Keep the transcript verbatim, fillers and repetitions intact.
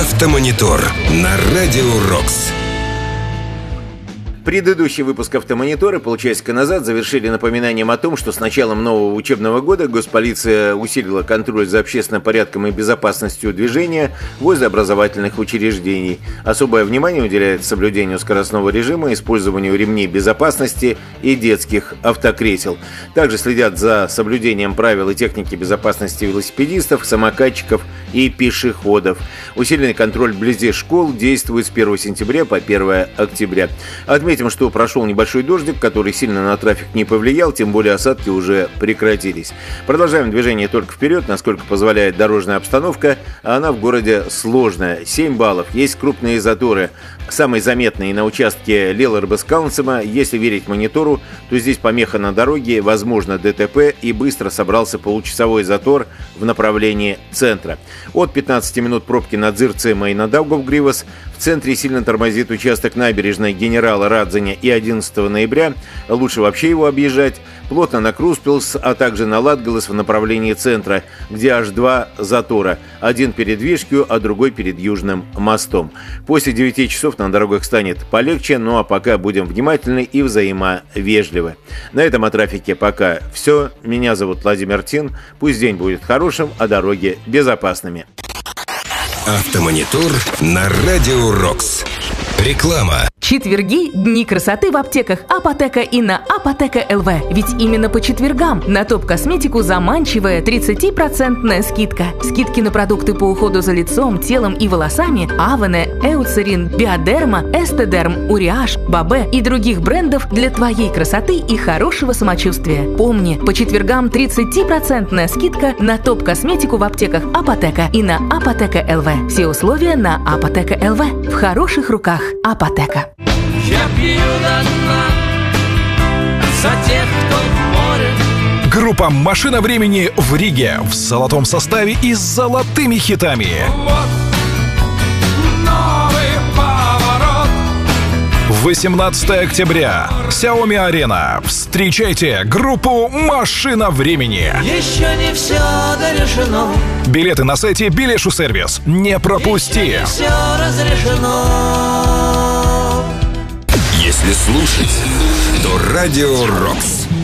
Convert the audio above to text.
Автомонитор на Радио Рокс. Предыдущий выпуск «Автомонитора» полчасика назад завершили напоминанием о том, что с началом нового учебного года госполиция усилила контроль за общественным порядком и безопасностью движения возле образовательных учреждений. Особое внимание уделяет соблюдению скоростного режима, использованию ремней безопасности и детских автокресел. Также следят за соблюдением правил и техники безопасности велосипедистов, самокатчиков и пешеходов. Усиленный контроль вблизи школ действует с первого сентября по первое октября. Отметим, что прошел небольшой дождик, который сильно на трафик не повлиял, тем более осадки уже прекратились. Продолжаем движение только вперед, насколько позволяет дорожная обстановка, а она в городе сложная. семь баллов. Есть крупные заторы. Самый заметный на участке Лелорбескаунсема. Если верить монитору, то здесь помеха на дороге, возможно ДТП, и быстро собрался получасовой затор в направлении центра. От пятнадцати минут пробки на Дзирцема и на Даугавгривас. В центре сильно тормозит участок набережной Генерала Радзиня и одиннадцатого ноября. Лучше вообще его объезжать. Плотно на Круспилс, а также на Латгалас в направлении центра, где аж два затора. Один перед Вишкью, а другой перед Южным мостом. После девяти часов на дорогах станет полегче, ну а пока будем внимательны и взаимовежливы. На этом о трафике пока все. Меня зовут Владимир Тин. Пусть день будет хорошим, а дороги безопасными. Автомонитор на Радио Рокс. Реклама. Четверги – дни красоты в аптеках Апотека и на Апотека эл ви. Ведь именно по четвергам на топ-косметику заманчивая тридцатипроцентная скидка. Скидки на продукты по уходу за лицом, телом и волосами Авене, Эуцерин, Биодерма, Эстедерм, Уриаш, Бабе и других брендов для твоей красоты и хорошего самочувствия. Помни, по четвергам тридцатипроцентная скидка на топ-косметику в аптеках Апотека и на Апотека эл ви. Все условия на Апотека эл ви. В хороших руках Апотека. Я пью до дна за тех, кто в море. Группа «Машина времени» в Риге в золотом составе и с золотыми хитами. Вот новый поворот. восемнадцатого октября. Xiaomi Арена. Встречайте группу «Машина времени». Еще не все дорешено. Билеты на сайте Билешу Сервис. Не пропусти. Еще не все разрешено. Если слушать, то Радио Рокс.